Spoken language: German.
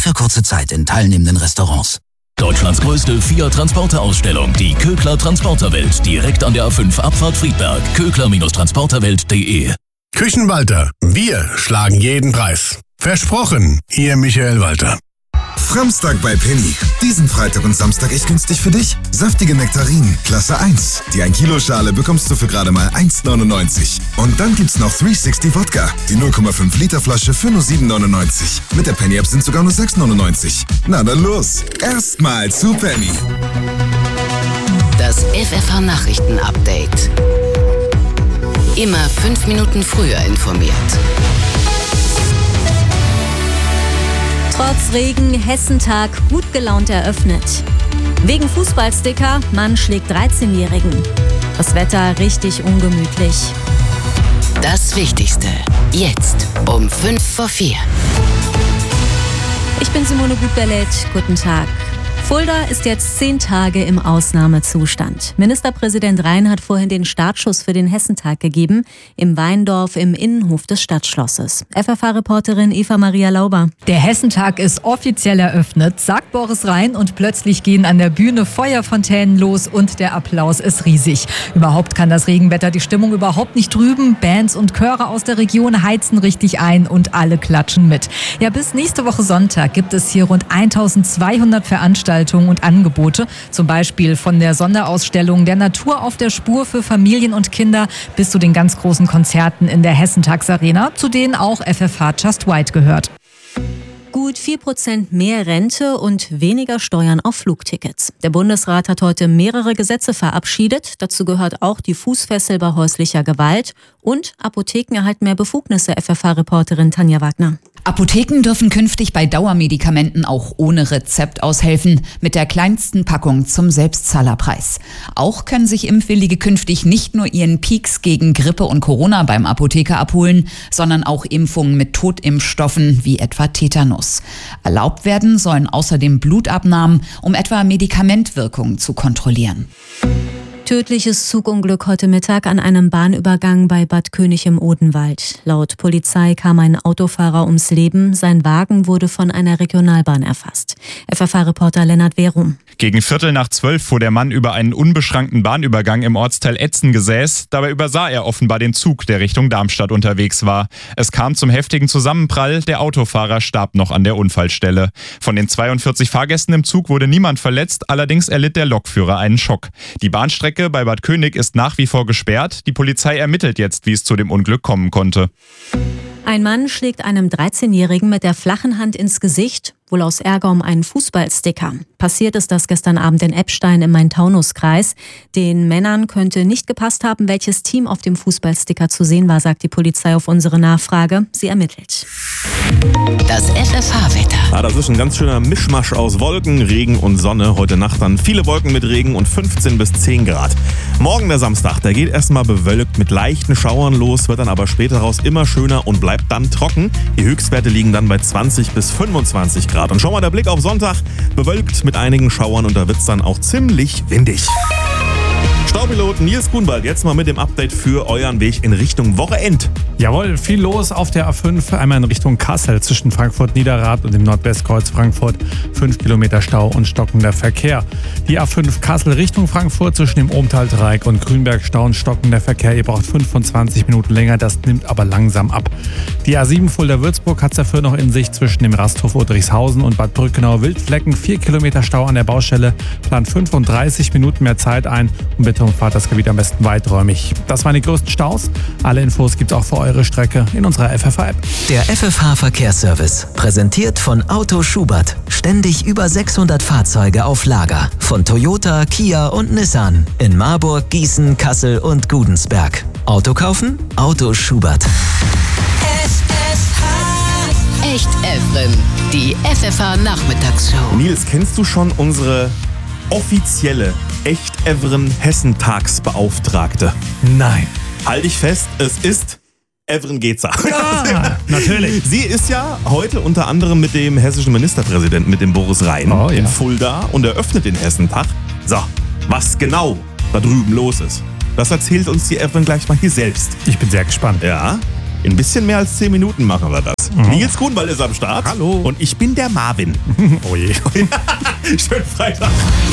für kurze Zeit in teilnehmenden Restaurants. Deutschlands größte Fiat-Transporter-Ausstellung, die Kögler Transporterwelt, direkt an der A5 Abfahrt Friedberg. kögler-transporterwelt.de. Küchenwalter, wir schlagen jeden Preis. Versprochen, Ihr Michael Walter. Framstag bei Penny. Diesen Freitag und Samstag echt günstig für dich. Saftige Nektarinen, Klasse 1. Die 1 Kilo Schale bekommst du für gerade mal 1,99. Und dann gibt's noch 360 Wodka. Die 0,5 Liter Flasche für nur 7,99. Mit der Penny App sind sogar nur 6,99. Na dann los. Erstmal zu Penny. Das FFH Nachrichten Update. Immer 5 Minuten früher informiert. Trotz Regen, Hessentag gut gelaunt eröffnet. Wegen Fußballsticker, Mann schlägt 13-Jährigen. Das Wetter richtig ungemütlich. Das Wichtigste, jetzt um 3:55. Ich bin Simone Gutberlet, guten Tag. Fulda ist jetzt 10 Tage im Ausnahmezustand. Ministerpräsident Rhein hat vorhin den Startschuss für den Hessentag gegeben, im Weindorf im Innenhof des Stadtschlosses. FFH-Reporterin Eva-Maria Lauber. Der Hessentag ist offiziell eröffnet, sagt Boris Rhein, und plötzlich gehen an der Bühne Feuerfontänen los und der Applaus ist riesig. Überhaupt kann das Regenwetter die Stimmung überhaupt nicht trüben. Bands und Chöre aus der Region heizen richtig ein und alle klatschen mit. Ja, bis nächste Woche Sonntag gibt es hier rund 1200 Veranstaltungen und Angebote, zum Beispiel von der Sonderausstellung Der Natur auf der Spur für Familien und Kinder bis zu den ganz großen Konzerten in der Hessentagsarena, zu denen auch FFH Just White gehört. Gut 4% mehr Rente und weniger Steuern auf Flugtickets. Der Bundesrat hat heute mehrere Gesetze verabschiedet. Dazu gehört auch die Fußfessel bei häuslicher Gewalt. Und Apotheken erhalten mehr Befugnisse, FFH-Reporterin Tanja Wagner. Apotheken dürfen künftig bei Dauermedikamenten auch ohne Rezept aushelfen, mit der kleinsten Packung zum Selbstzahlerpreis. Auch können sich Impfwillige künftig nicht nur ihren Peaks gegen Grippe und Corona beim Apotheker abholen, sondern auch Impfungen mit Totimpfstoffen wie etwa Tetanus. Erlaubt werden sollen außerdem Blutabnahmen, um etwa Medikamentwirkungen zu kontrollieren. Tödliches Zugunglück heute Mittag an einem Bahnübergang bei Bad König im Odenwald. Laut Polizei kam ein Autofahrer ums Leben. Sein Wagen wurde von einer Regionalbahn erfasst. FFH-Reporter Lennart Werum. Gegen 11:45 fuhr der Mann über einen unbeschrankten Bahnübergang im Ortsteil Etzen-Gesäß. Dabei übersah er offenbar den Zug, der Richtung Darmstadt unterwegs war. Es kam zum heftigen Zusammenprall. Der Autofahrer starb noch an der Unfallstelle. Von den 42 Fahrgästen im Zug wurde niemand verletzt. Allerdings erlitt der Lokführer einen Schock. Die Bahnstrecke bei Bad König ist nach wie vor gesperrt. Die Polizei ermittelt jetzt, wie es zu dem Unglück kommen konnte. Ein Mann schlägt einem 13-Jährigen mit der flachen Hand ins Gesicht, wohl aus Ärger um einen Fußballsticker. Passiert ist das gestern Abend in Eppstein im Main-Taunus-Kreis. Den Männern könnte nicht gepasst haben, welches Team auf dem Fußballsticker zu sehen war, sagt die Polizei auf unsere Nachfrage. Sie ermittelt. Das FFH-Wetter. Das ist ein ganz schöner Mischmasch aus Wolken, Regen und Sonne. Heute Nacht dann viele Wolken mit Regen und 15 bis 10 Grad. Morgen der Samstag, der geht erstmal bewölkt mit leichten Schauern los, wird dann aber später raus immer schöner und bleibt dann trocken. Die Höchstwerte liegen dann bei 20 bis 25 Grad. Und schau mal, der Blick auf Sonntag, bewölkt mit einigen Schauern und da wird's dann auch ziemlich windig. Staupilot Nils Kuhnwald, jetzt mal mit dem Update für euren Weg in Richtung Wochenend. Jawohl, viel los auf der A5, einmal in Richtung Kassel zwischen Frankfurt-Niederrad und dem Nordwestkreuz Frankfurt. 5 Kilometer Stau und stockender Verkehr. Die A5 Kassel Richtung Frankfurt zwischen dem Ohmtal-Dreieck und Grünberg Stau und stockender Verkehr. Ihr braucht 25 Minuten länger, das nimmt aber langsam ab. Die A7 Fulda-Würzburg hat es dafür noch in sich zwischen dem Rasthof Udrichshausen und Bad Brückenau-Wildflecken. 4 Kilometer Stau an der Baustelle, plant 35 Minuten mehr Zeit ein und bitte umfahrt das Gebiet am besten weiträumig. Das waren die größten Staus. Alle Infos gibt's auch für eure Strecke in unserer FFH-App. Der FFH-Verkehrsservice, präsentiert von Auto Schubert. Ständig über 600 Fahrzeuge auf Lager. Von Toyota, Kia und Nissan. In Marburg, Gießen, Kassel und Gudensberg. Auto kaufen? Auto Schubert. FFH. Echt Evren. Die FFH-Nachmittagsshow. Nils, kennst du schon unsere offizielle Echt-Evren-Hessentagsbeauftragte? Nein. Halt dich fest, es ist Evren Gezer. Ja, natürlich. Sie ist ja heute unter anderem mit dem hessischen Ministerpräsidenten, mit dem Boris Rhein, in Fulda und eröffnet den Hessentag. So, was genau da drüben los ist, das erzählt uns die Evren gleich mal hier selbst. Ich bin sehr gespannt. Ja, in ein bisschen mehr als 10 Minuten machen wir das. Nils Grunwald ist am Start. Hallo. Und ich bin der Marvin. Oh je. Schönen Freitag.